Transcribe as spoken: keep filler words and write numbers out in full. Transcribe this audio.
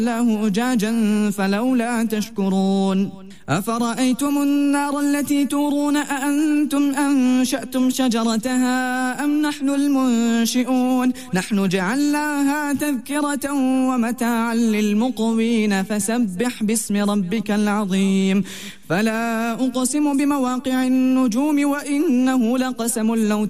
له أجاجا فلولا تشكرون أفرأيتم النار التي تورون أأنتم أنشأتم شجرتها أم نحن المنشئون نحن جعلناها تذكرة ومتاعا للمقوين فسبح باسم ربك العظيم فلا أقسم بمواقع النجوم وإنه لقسم لو